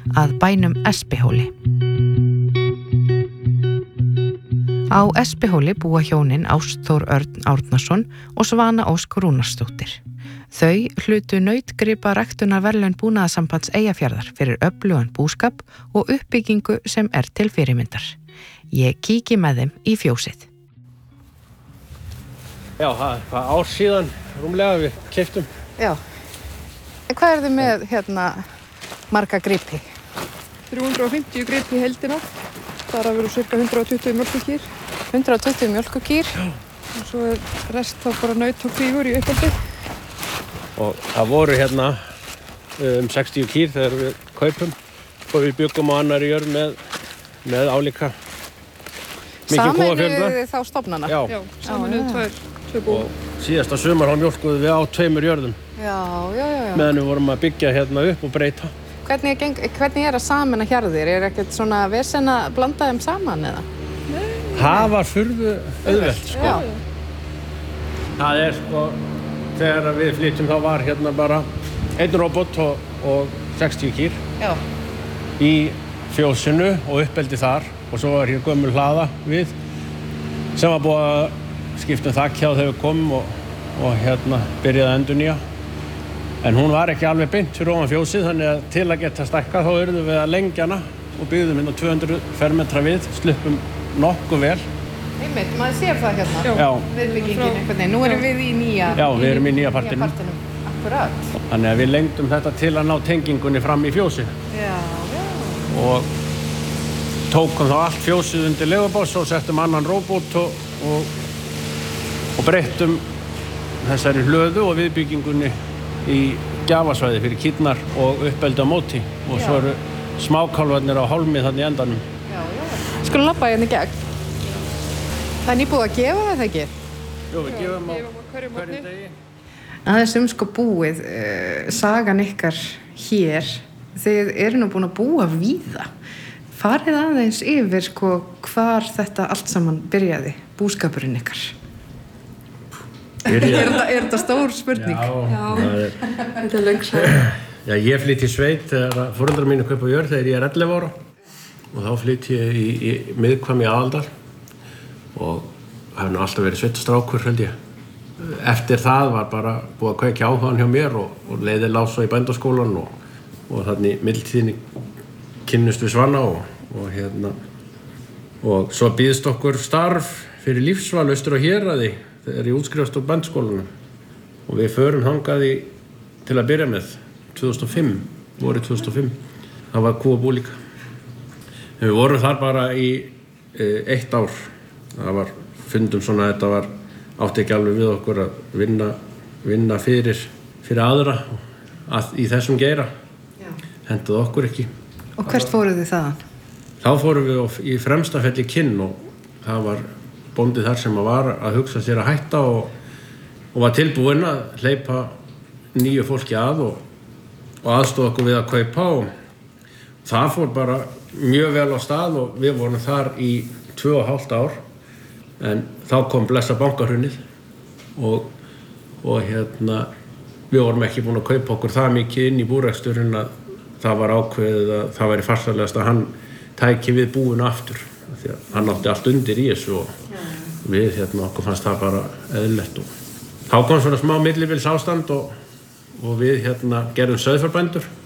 að bænum Espihóli. Á Espihóli búa hjónin Ástþór Örn Árnason og Svana Ósk Rúnarsdóttir. Þau hlutu nautgripa ræktunarverðlaun Búnaðarsambands Eyjafjarðar fyrir öflugan búskap og uppbyggingu sem til fyrirmyndar. Ég kíki með þeim í fjósið. Já, það er ár síðan rúmlega við keyptum. Já. En hvað þið með marga gripi? 350 gripi í heildina. Þar að vera cirka 120 mjólkurkýr. 120 mjólkurkýr. Já. Og svo rest þá bara naut og kvígur í uppeldi. Og það voru 60 kýr þegar við kaupum. Og við byggum á annarri jörð með álíka. Sameinuðu þið þá stofnana? Já. Já, sameinuðu tvö bú. Og síðasta sumar þá mjólkuðu við á 2 jörðum. Já. Meðan við vorum að byggja upp og breyta. Hvernig að sameina hjarðir? Ekkert svona vesen að blanda þeim saman eða? Það var furðu auðvelt, sko. Já. Það þegar við flytjum þá var bara einn robot og 60 kýr. Já. Í fjósinu og uppeldi þar og svo var hér gömul hlaða við sem var búið að skipta þakk hjá þegar við komum og byrjaði að endurnýja. En hún var ekki alveg beint fyrir ofan fjósið, þannig að til að geta stækkað þá urðum við að lengja hana og byggðum 200 fermetra við, sluppum nokkuð vel. Einmitt, maður sér það Já. Viðbyggingin einhvern veginn. Nú erum við í nýja... Já, við erum í nýja partinum. Akkurat. Þannig að við lengdum þetta til að ná tengingunni fram í fjósið. Já. Og tókum þá allt fjósið undir leguboss og settum annan róbot og breyttum þessari hlöðu og viðbyggingunni í gjafasvæði fyrir kýrnar og uppeldi á móti. Og svo eru smákálfarnir á hálmi þannig í endanum. Já. Skulum labba í gegn. Það er nýbúið að gefa það ekki? Jú, við gefum á hverjum degi. Aðeins búið, sagan ykkar hér, þið eru nú búin að búa víða. Farið aðeins yfir hvar þetta allt saman byrjaði, búskapurinn ykkar. Er þetta stór spurning? Já. Þetta löng saga. Já, ég flytt í sveit þegar foreldrar mínu kaupa jörð þegar ég 11 ára og þá flytt ég í miðkvam í Aðaldal og hef nú alltaf verið sveitastrákur held ég. Eftir það var bara búið að kveikja áhugann hjá mér og leiðir lá svo í bændaskólann og þannig millitíðinni kynnust við Svana og svo býðst okkur starf fyrir lífsval austur á Héraði þegar ég útskrifast úr bændaskólanum og við förum þangað til að byrja með 2005, vorið 2005. Það var kú og bú líka. Við vorum þar bara í 1 ár. Það var fundum svona að þetta átti ekki alveg við okkur að vinna fyrir aðra í þessum geira. Hentuðu okkur ekki. Og hvert fóruð þið þaðan? Þá fórum við í Fremstafelli í Kinn og það var bóndi þar sem var að hugsa sér að hætta og var tilbúinn að hleypa nýju fólki að og aðstoða okkur við að kaupa og það fór bara mjög vel á stað og við vorum þar í 2,5 ár en þá kom blessa bankahrunið og við vorum ekki búin að kaupa okkur það mikið inn í búreksturinn að það var ákveðið að það væri farsælegast að hann tæki við búinu aftur því að hann átti allt undir í þessu og við okkur fannst það bara eðlilegt og þá kom svona smá millibils ástand og við gerðum sauðfjárbændur